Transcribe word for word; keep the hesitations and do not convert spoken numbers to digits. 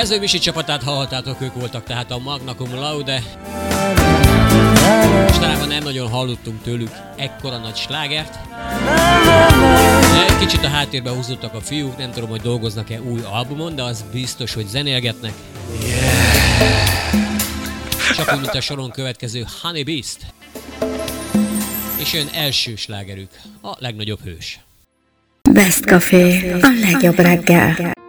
Mező Misi csapatát hallhattátok, ők voltak tehát a Magna Cum Laude. Mostanában nem nagyon hallottunk tőlük ekkora nagy slágert. Egy kicsit a háttérbe húzottak a fiúk, nem tudom, hogy dolgoznak-e új albumon, de az biztos, hogy zenélgetnek. Csak úgy, mint a soron következő Honey Beast. És jön első slágerük, a legnagyobb hős. Best Café, a legjobb reggel.